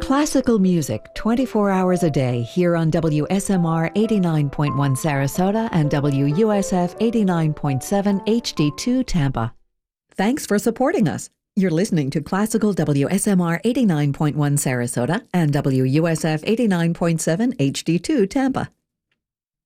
Classical music 24 hours a day here on WSMR 89.1 Sarasota and WUSF 89.7 HD2 Tampa. Thanks for supporting us. You're listening to Classical WSMR 89.1 Sarasota and WUSF 89.7 HD2 Tampa.